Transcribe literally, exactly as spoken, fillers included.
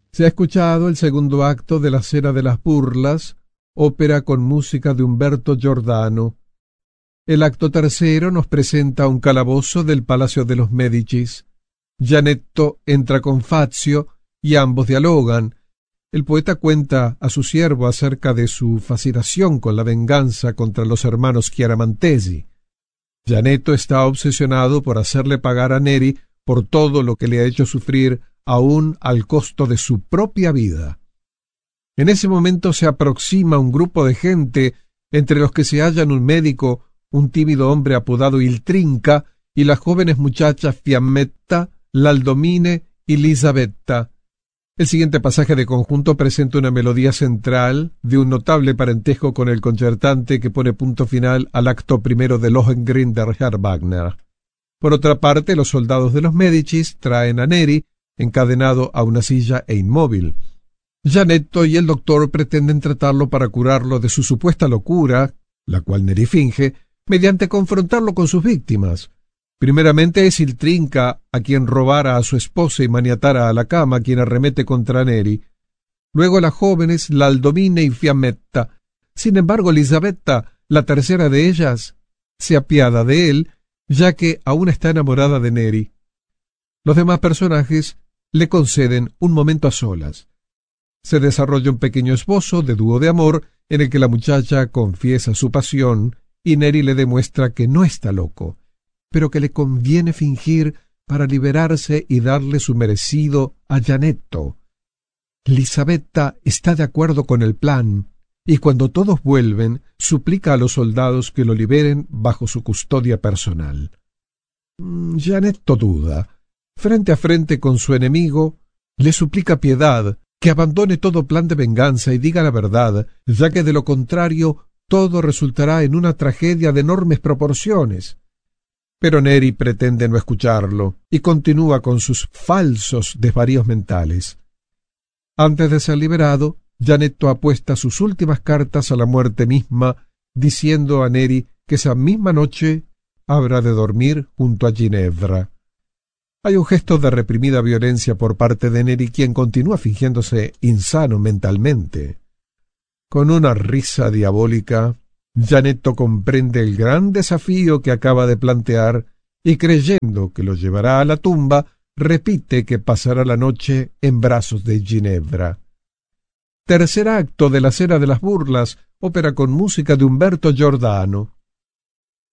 Se ha escuchado el segundo acto de La Cena de las Burlas, ópera con música de Umberto Giordano. El acto tercero nos presenta un calabozo del Palacio de los Médicis. Gianetto entra con Fazio y ambos dialogan. El poeta cuenta a su siervo acerca de su fascinación con la venganza contra los hermanos Chiaramantesi. Gianetto está obsesionado por hacerle pagar a Neri por todo lo que le ha hecho sufrir, aún al costo de su propia vida. En ese momento se aproxima un grupo de gente, entre los que se hallan un médico, un tímido hombre apodado Il Trinca, y las jóvenes muchachas Fiammetta, L'Aldomine y Lisabetta. El siguiente pasaje de conjunto presenta una melodía central de un notable parentesco con el concertante que pone punto final al acto primero de Lohengrin de Richard Wagner. Por otra parte, los soldados de los Médicis traen a Neri, encadenado a una silla e inmóvil. Gianetto y el doctor pretenden tratarlo para curarlo de su supuesta locura, la cual Neri finge, mediante confrontarlo con sus víctimas. Primeramente es Il Trinca, a quien robara a su esposa y maniatara a la cama, quien arremete contra Neri. Luego las jóvenes L'Aldomine y Fiammetta. Sin embargo, Lisabetta, la tercera de ellas, se apiada de él, ya que aún está enamorada de Neri. Los demás personajes le conceden un momento a solas. Se desarrolla un pequeño esbozo de dúo de amor en el que la muchacha confiesa su pasión y Neri le demuestra que no está loco, pero que le conviene fingir para liberarse y darle su merecido a Gianetto. Lisabetta está de acuerdo con el plan, y cuando todos vuelven, suplica a los soldados que lo liberen bajo su custodia personal. Gianetto duda. Frente a frente con su enemigo, le suplica piedad, que abandone todo plan de venganza y diga la verdad, ya que de lo contrario todo resultará en una tragedia de enormes proporciones. Pero Neri pretende no escucharlo y continúa con sus falsos desvaríos mentales. Antes de ser liberado, Gianetto apuesta sus últimas cartas a la muerte misma, diciendo a Neri que esa misma noche habrá de dormir junto a Ginevra. Hay un gesto de reprimida violencia por parte de Neri, quien continúa fingiéndose insano mentalmente. Con una risa diabólica, Gianetto comprende el gran desafío que acaba de plantear y, creyendo que lo llevará a la tumba, repite que pasará la noche en brazos de Ginevra. Tercer acto de La Cena de las Burlas, ópera con música de Umberto Giordano.